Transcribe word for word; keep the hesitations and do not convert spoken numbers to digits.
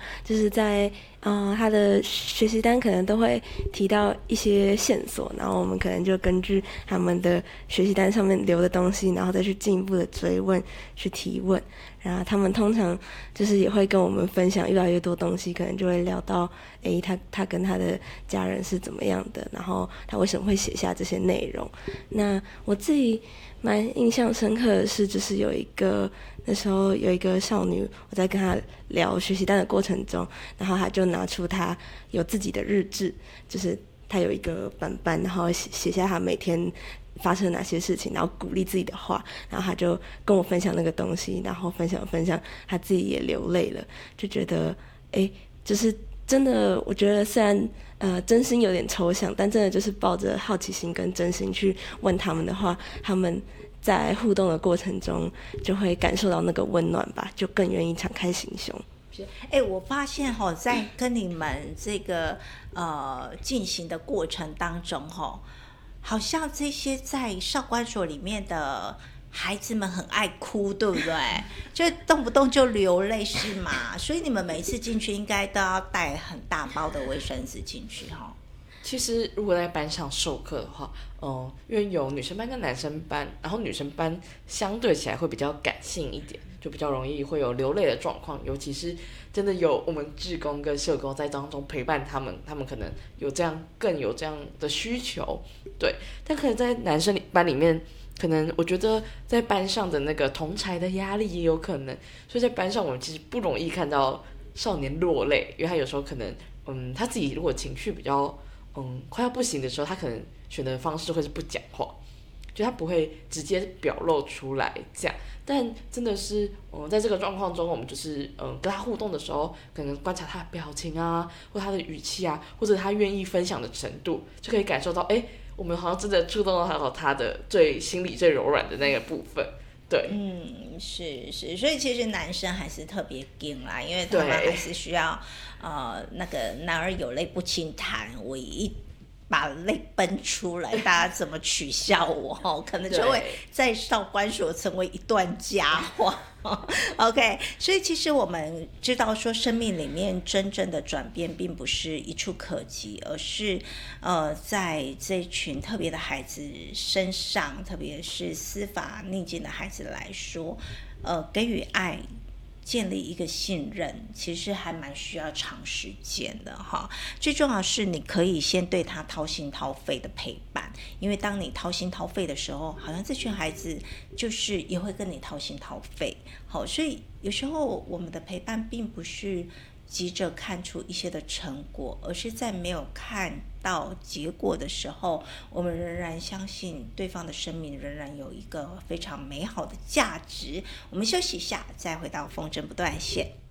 就是在呃他的学习单可能都会提到一些线索，然后我们可能就根据他们的学习单上面留的东西，然后再去进一步的追问去提问。然后他们通常就是也会跟我们分享越来越多东西，可能就会聊到诶他他跟他的家人是怎么样的，然后他为什么会写下这些内容。那我自己蛮印象深刻的是，就是有一个那时候有一个少女，我在跟她聊学习单的过程中，然后她就拿出她有自己的日志，就是她有一个板板，然后写写下她每天发生了哪些事情，然后鼓励自己的话，然后她就跟我分享那个东西，然后分享分享，她自己也流泪了，就觉得诶，就是真的，我觉得虽然呃真心有点抽象，但真的就是抱着好奇心跟真心去问他们的话，他们在互动的过程中就会感受到那个温暖吧，就更愿意敞开心胸。 哎、欸，我发现哈、哦，在跟你们这个呃进行的过程当中哈、哦，好像这些在少管所里面的孩子们很爱哭，对不对？就动不动就流泪是吗？所以你们每一次进去应该都要带很大包的卫生纸进去哈。 其实如果在班上授课的话，嗯，因为有女生班跟男生班，然后女生班相对起来会比较感性一点，就比较容易会有流泪的状况，尤其是真的有我们志工跟社工在当中陪伴他们，他们可能有这样更有这样的需求，对。但可能在男生班里面，可能我觉得在班上的那个同侪的压力也有可能，所以在班上我们其实不容易看到少年落泪，因为他有时候可能，嗯，他自己如果情绪比较。嗯，快要不行的时候，他可能选择的方式会是不讲话，就他不会直接表露出来这样。但真的是，嗯，在这个状况中，我们就是嗯跟他互动的时候，可能观察他的表情啊，或他的语气啊，或者他愿意分享的程度，就可以感受到，哎，我们好像真的触动到他的最心里最柔软的那个部分。对， 嗯，是是，所以其实男生还是特别硬啦，因为他们还是需要，呃，那个男儿有泪不轻弹，我一把泪奔出来，大家怎么取笑我？可能就会在少管所成为一段佳话。OK， 所以其实我们知道说，生命里面真正的转变并不是一触可及，而是呃，在这群特别的孩子身上，特别是司法逆境的孩子来说，呃，给予爱。建立一个信任，其实还蛮需要长时间的哈。最重要的是，你可以先对他掏心掏肺的陪伴，因为当你掏心掏肺的时候，好像这群孩子就是也会跟你掏心掏肺。好，所以有时候我们的陪伴并不是急着看出一些的成果，而是在没有看到结果的时候，我们仍然相信对方的生命仍然有一个非常美好的价值。我们休息一下，再回到风筝不断线。